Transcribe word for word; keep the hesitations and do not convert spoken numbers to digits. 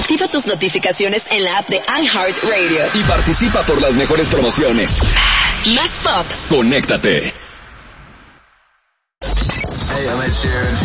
Activa tus notificaciones en la app de iHeartRadio. Y participa por las mejores promociones. Más pop. Conéctate. Hey, I'm Ed Sheeran.